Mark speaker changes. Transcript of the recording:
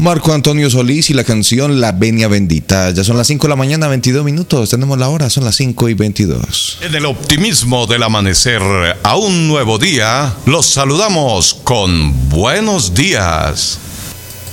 Speaker 1: Marco Antonio Solís y la canción La Venia Bendita. Ya son las 5 de la mañana, 22 minutos. Tenemos la hora, son las 5:22.
Speaker 2: En el optimismo del amanecer a un nuevo día, los saludamos con buenos días.